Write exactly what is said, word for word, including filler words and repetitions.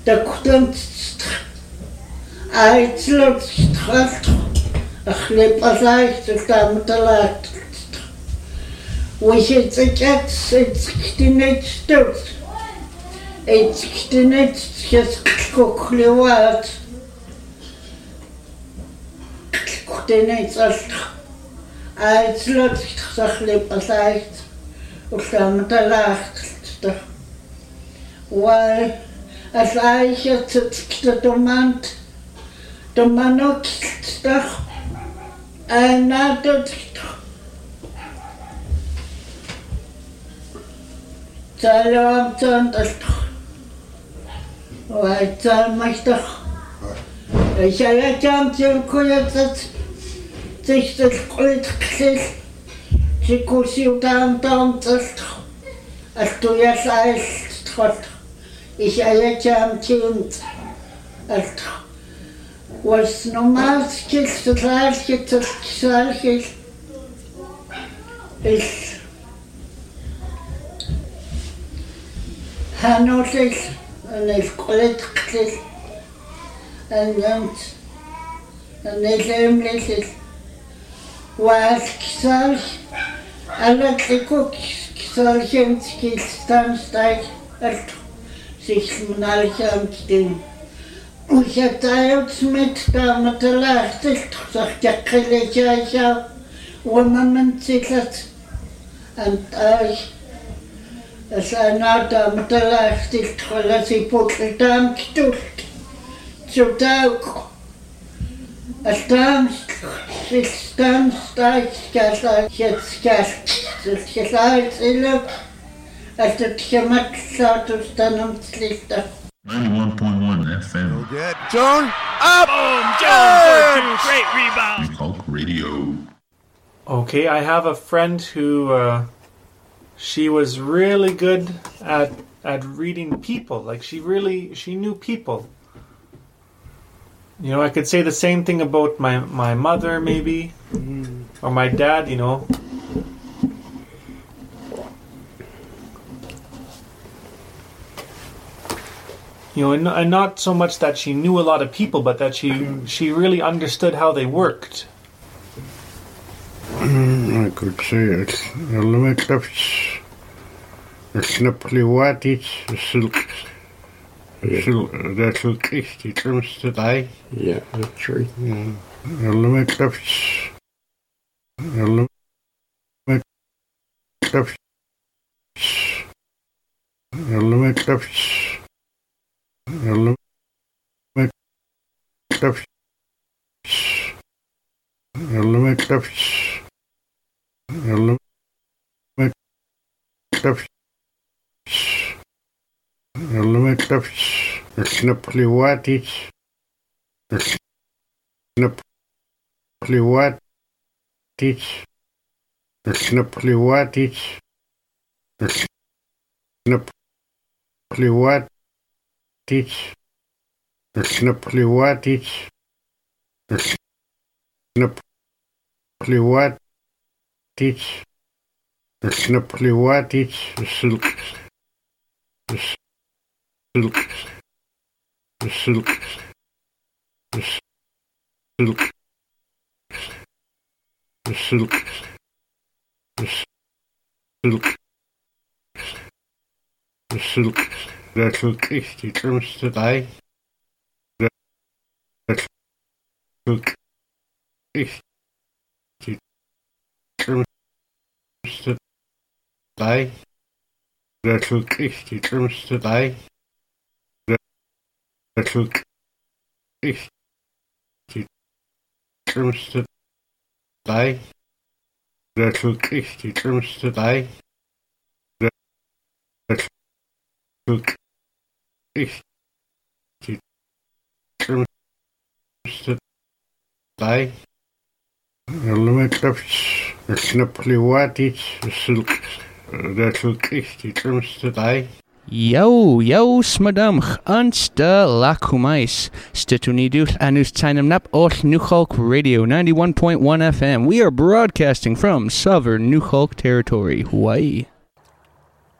такутан айцлот страт ахлепасайт тамталат уисэцэкэт сэцктинэчтэв эцктинэч хэскокхлеват кутэнэцалт айцлот сахлепасайт тамталат Why, as I had to the demand, the manok stuff, and not the Salon Sanders. Why, tell my stuff. I shall let them to quiet that this is quite clear. She could see down down the stuff. As to your size, trot. Ich ayacham kind alt was normal skills to life get to salke is hanotis and is collected and then and is emless was sal alla cook sal him skills stand style alt sich monarcham den und ja teils mit da mit der Lacht sagt ja keine ja und man sich das und ich es einer da mit der Lacht ist toll sie putzelt am Stuhl zu Tag es dann sich dann steigt gesagt jetzt das gesagt As the Tiamat Satus Dunham Slichter. ninety-one point one F M. Go get Joan up! Boom! Jones for two. Great rebound. New Hulk Radio. Okay, I have a friend who, uh, she was really good at at reading people. Like, she really, she knew people. You know, I could say the same thing about my, my mother, maybe, mm. or my dad, you know. You know, and, and not so much that she knew a lot of people, but that she mm. she really understood how they worked. I could say it's a limit of it's not what it's silk. Silk, that's silk is the terms that I. Yeah, that's right. Yeah. A limit of a limit of a limit of a limit of a limit of a limit of a limit of it's not what it's it's not what it's it's not what it's it's not what it's it's not what it's it's not what it's it's not what it's silk silk silk silk silk silk silk that silk is the terms that I that silk is the terms that I that silk is the terms that I that silk is the terms that I that silk is the terms that I that silk is the terms that I a limit of it's not what it's silk that silk is the terms that I Yo, yo, smadamch, ansta lakumais. Stituniduth anus tainam nap oth New Hulk Radio ninety-one point one F M. We are broadcasting from Southern New Hulk territory, Hawaii.